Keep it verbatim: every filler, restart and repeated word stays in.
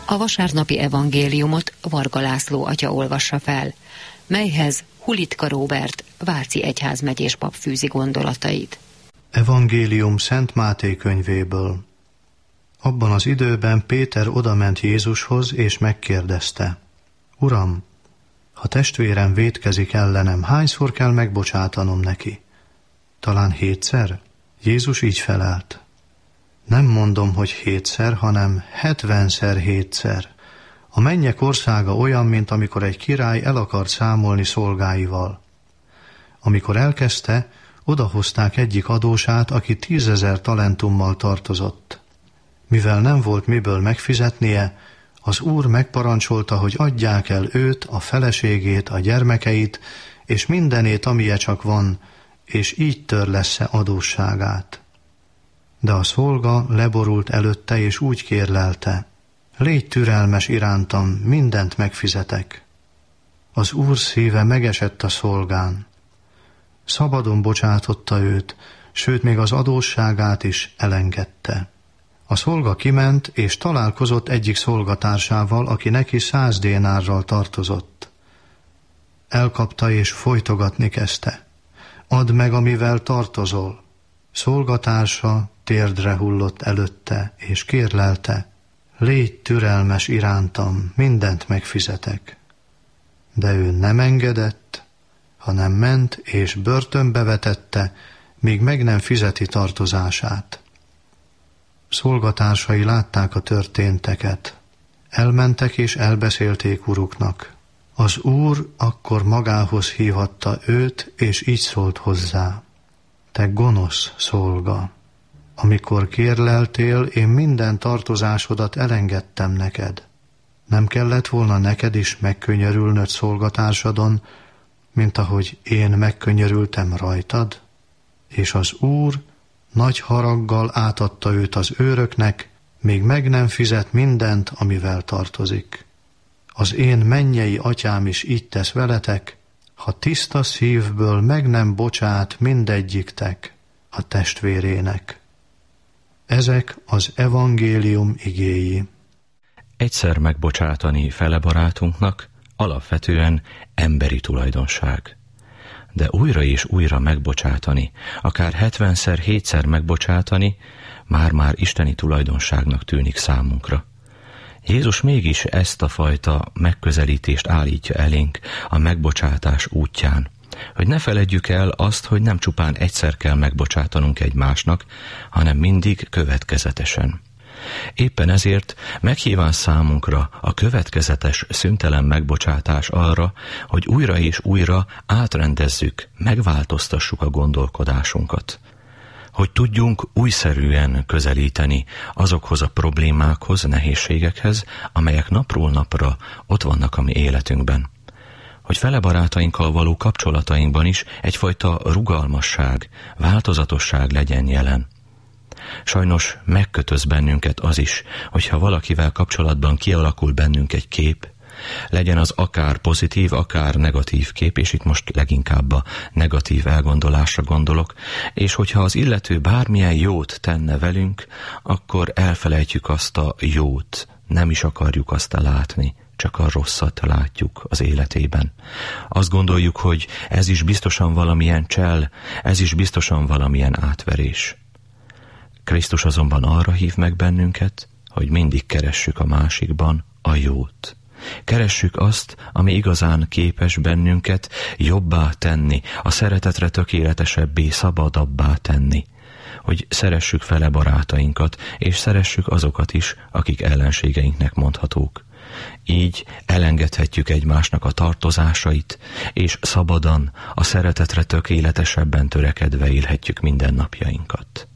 A vasárnapi evangéliumot Varga László atya olvassa fel, melyhez Hulitka Róbert, váci egyházmegyés pap fűzi gondolatait. Evangélium Szent Máté könyvéből. Abban az időben Péter odament Jézushoz, és megkérdezte: Uram, ha testvérem vétkezik ellenem, hányszor kell megbocsátanom neki? Talán hétszer? Jézus így felelt: Nem mondom, hogy hétszer, hanem hetvenszer hétszer. A mennyek országa olyan, mint amikor egy király el akart számolni szolgáival. Amikor elkezdte, odahozták egyik adósát, aki tízezer talentummal tartozott. Mivel nem volt miből megfizetnie, az úr megparancsolta, hogy adják el őt, a feleségét, a gyermekeit, és mindenét, amilyen csak van, és így törlessze adósságát. De a szolga leborult előtte, és úgy kérlelte: Légy türelmes irántam, mindent megfizetek. Az úr szíve megesett a szolgán. Szabadon bocsátotta őt, sőt még az adósságát is elengedte. A szolga kiment, és találkozott egyik szolgatársával, aki neki száz dénárral tartozott. Elkapta, és folytogatni kezdte: Add meg, amivel tartozol. Szolgatársa térdre hullott előtte, és kérlelte: Légy türelmes irántam, mindent megfizetek. De ő nem engedett, hanem ment, és börtönbe vetette, míg meg nem fizeti tartozását. Szolgatársai látták a történteket. Elmentek és elbeszélték uruknak. Az úr akkor magához hívatta őt, és így szólt hozzá: Te gonosz szolga! Amikor kérleltél, én minden tartozásodat elengedtem neked. Nem kellett volna neked is megkönyörülnöd szolgatársadon, mint ahogy én megkönyörültem rajtad? És az úr nagy haraggal átadta őt az őröknek, még meg nem fizet mindent, amivel tartozik. Az én mennyei atyám is így tesz veletek, ha tiszta szívből meg nem bocsát mindegyiktek a testvérének. Ezek az evangélium igéi. Egyszer megbocsátani fele barátunknak alapvetően emberi tulajdonság. De újra és újra megbocsátani, akár hetvenszer, hétszer megbocsátani, már-már isteni tulajdonságnak tűnik számunkra. Jézus mégis ezt a fajta megközelítést állítja elénk a megbocsátás útján, hogy ne feledjük el azt, hogy nem csupán egyszer kell megbocsátanunk egymásnak, hanem mindig következetesen. Éppen ezért meghíván számunkra a következetes, szüntelen megbocsátás arra, hogy újra és újra átrendezzük, megváltoztassuk a gondolkodásunkat. Hogy tudjunk újszerűen közelíteni azokhoz a problémákhoz, nehézségekhez, amelyek napról napra ott vannak a mi életünkben. Hogy fele barátainkkal való kapcsolatainkban is egyfajta rugalmasság, változatosság legyen jelen. Sajnos megkötöz bennünket az is, hogyha valakivel kapcsolatban kialakul bennünk egy kép, legyen az akár pozitív, akár negatív kép, és itt most leginkább a negatív elgondolásra gondolok, és hogyha az illető bármilyen jót tenne velünk, akkor elfelejtjük azt a jót, nem is akarjuk azt látni, csak a rosszat látjuk az életében. Azt gondoljuk, hogy ez is biztosan valamilyen csell, ez is biztosan valamilyen átverés. Krisztus azonban arra hív meg bennünket, hogy mindig keressük a másikban a jót. Keressük azt, ami igazán képes bennünket jobbá tenni, a szeretetre tökéletesebbé, szabadabbá tenni. Hogy szeressük fele barátainkat, és szeressük azokat is, akik ellenségeinknek mondhatók. Így elengedhetjük egymásnak a tartozásait, és szabadan, a szeretetre tökéletesebben törekedve élhetjük mindennapjainkat.